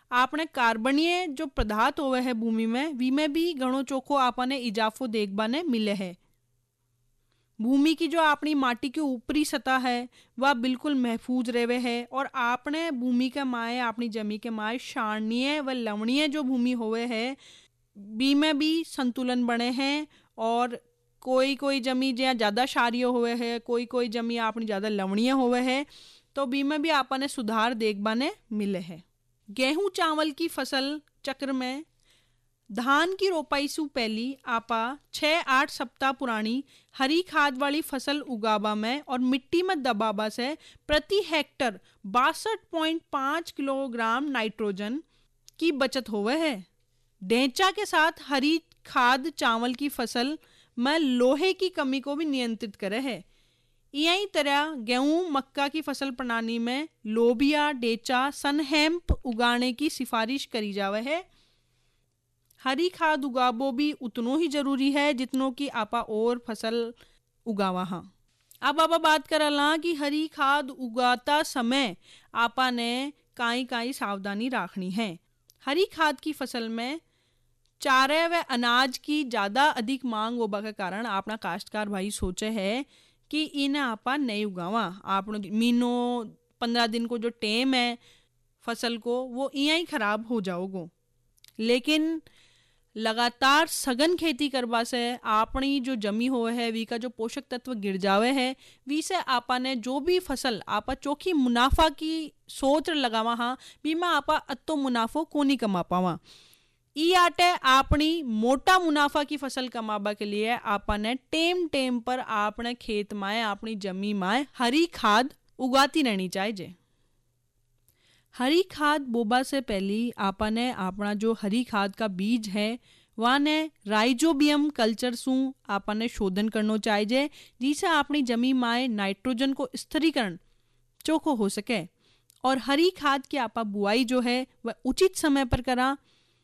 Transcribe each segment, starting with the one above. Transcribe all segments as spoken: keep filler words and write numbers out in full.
आपने कार्बनीय जो पदार्थ होवे है भूमि में, वी में भी घणो चोखो आपने इजाफो देखबा ने मिले है। भूमि की जो अपनी माटी की ऊपरी सतह है वह बिल्कुल महफूज रहे है और आपने भूमि के माए अपनी जमी के माए क्षारणीय व लवणीय जो भूमि होवे है बी में भी संतुलन बने हैं। और कोई कोई जमी जहाँ ज़्यादा क्षारीय हुए है, कोई कोई जमी अपनी ज़्यादा लवणीय हुए है, तो बी में भी आपने सुधार देखबाने मिले है। गेहूं चावल की फसल चक्र में धान की रोपाई से पहली आपा छः आठ सप्ताह पुरानी हरी खाद वाली फसल उगाबा में और मिट्टी में दबाबा से प्रति हेक्टर बासठ पॉइंट पाँच किलोग्राम नाइट्रोजन की बचत होवे है। ढेंचा के साथ हरी खाद चावल की फसल में लोहे की कमी को भी नियंत्रित करे है। यही तरह गेहूं मक्का की फसल प्रणाली में लोबिया डेचा सनहेम्प उगाने की सिफारिश करी जावे है। हरी खाद उगाबो भी उतनो ही जरूरी है जितनो कि आपा और फसल उगावा हाँ। अब आप बात करला कि हरी खाद उगाता समय आपा ने काई काई सावधानी रखनी है। हरी खाद की फसल में चारे व अनाज की ज़्यादा अधिक मांग होने के कारण अपना काश्तकार भाई सोचे है कि इन्हें आपा नहीं उगावा। आप महीनों पंद्रह दिन को जो टेम है फसल को वो यहाँ ही खराब हो जाओगो। लेकिन लगातार सघन खेती करवा से अपनी जो जमी हो है वी का जो पोषक तत्व गिर जावे है, वी से आपा ने जो भी फसल आपा चोखी मुनाफा की सोच लगावा हाँ बीमा आपा अत्तो मुनाफो को नहीं कमा पावा। ई आटे अपनी मोटा मुनाफा की फसल कमाबा के लिए आपा ने टेम टेम पर आपने खेत माए अपनी जमी माए हरी खाद उगाती रहनी चाहिए। हरी खाद बोबा से पहले आपा ने अपना जो हरी खाद का बीज है वह ने राइजोबियम कल्चर सु आपा ने शोधन करना चाहिए जिससे अपनी जमी माए नाइट्रोजन को स्थिरीकरण चोखो हो सके। और हरी खाद की आपा बुआई जो है वह उचित समय पर करा।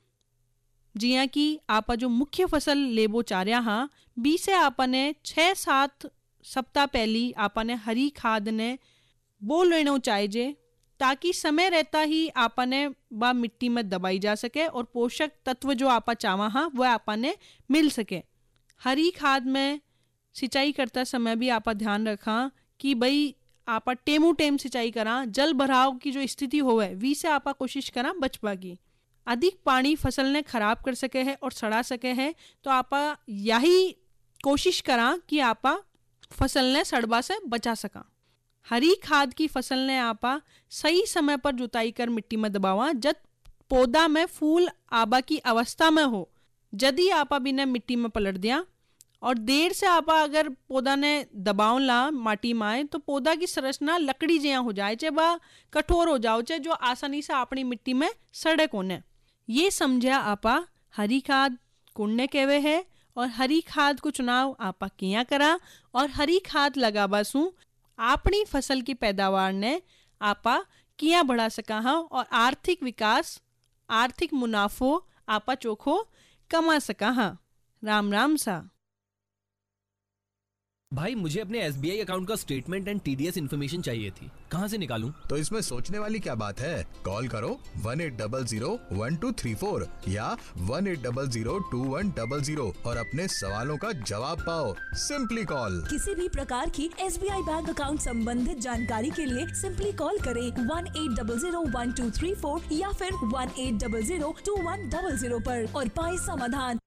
जिया कि आपा जो मुख्य फसल लेबो चार्या हाँ बी से आपा ने छः सात सप्ताह पहली आपा ने हरी खाद ने बो लेना चाहिए ताकि समय रहता ही आपा ने बा मिट्टी में दबाई जा सके और पोषक तत्व जो आपा चावा हाँ वह आपा ने मिल सके। हरी खाद में सिंचाई करता समय भी आपा ध्यान रखा कि भाई आपा टेमू टेम सिंचाई करा। जल भराव की जो स्थिति होवे वी से आपा कोशिश करा बचपा की। अधिक पानी फसल ने खराब कर सके है और सड़ा सके है तो आपा यही कोशिश करा कि आपा फसल ने सड़बा से बचा सका। हरी खाद की फसल ने आपा सही समय पर जुताई कर मिट्टी में दबावा जब पौधा में फूल आबा की अवस्था में हो। यदि आपा बिना मिट्टी में पलट दिया और देर से आपा अगर पौधा ने दबाव ला माटी माए तो पौधा की संरचना लकड़ी जया हो जाए चे वह कठोर हो जाओ चे जो आसानी से अपनी मिट्टी में सड़े कोने। ये समझा आपा हरी खाद कुंडने केवे है और हरी खाद को चुनाव आपा किया करा और हरी खाद लगाबा सु अपनी फसल की पैदावार ने आपा किया बढ़ा सका हाँ और आर्थिक विकास आर्थिक मुनाफो आपा चोखो कमा सका हाँ। राम राम सा। भाई मुझे अपने एस बी आई अकाउंट का statement and T D S information चाहिए थी, कहाँ से निकालूं? तो इसमें सोचने वाली क्या बात है, कॉल करो one eight double zero one two three four या one eight double zero to one double zero और अपने सवालों का जवाब पाओ। Simply call. किसी भी प्रकार की S B I bank account संबंधित जानकारी के लिए सिंपली कॉल करें one eight double zero one two three four या फिर one eight double zero to one double zero पर और पाए समाधान।